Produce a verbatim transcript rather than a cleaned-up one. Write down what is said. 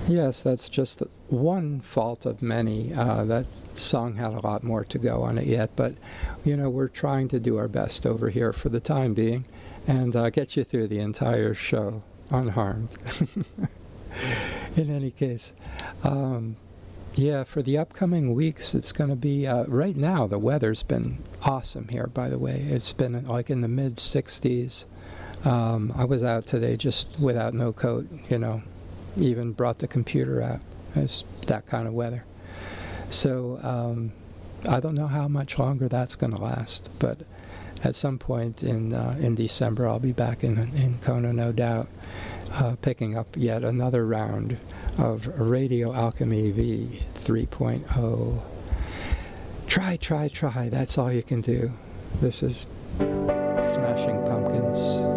Yes, that's just one fault of many. Uh, that song had a lot more to go on it yet, but, you know, we're trying to do our best over here for the time being and uh, get you through the entire show unharmed. In any case, um, yeah, for the upcoming weeks, it's going to be, uh, right now, the weather's been awesome here, by the way. It's been like in the mid sixties. Um, I was out today just without no coat, you know, even brought the computer out. It's that kind of weather. So um, I don't know how much longer that's going to last, but at some point in uh, in December, I'll be back in, in Kona, no doubt, uh, picking up yet another round of Radio Alchemy V three point oh. Try, try, try. That's all you can do. This is Smashing Pumpkins.